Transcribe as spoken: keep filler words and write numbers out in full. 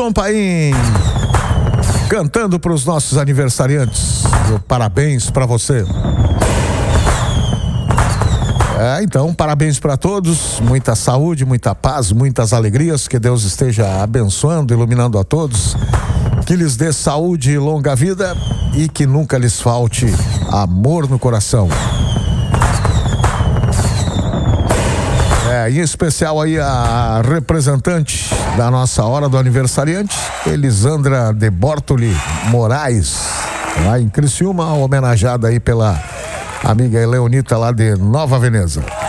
Tom Paim cantando para os nossos aniversariantes. Parabéns para você. É, então, parabéns para todos, muita saúde, muita paz, muitas alegrias, que Deus esteja abençoando, iluminando a todos, que lhes dê saúde e longa vida e que nunca lhes falte amor no coração. É, em especial aí a representante da nossa hora do aniversariante, Elisandra de Bortoli Moraes, lá em Criciúma, homenageada aí pela amiga Leonita lá de Nova Veneza.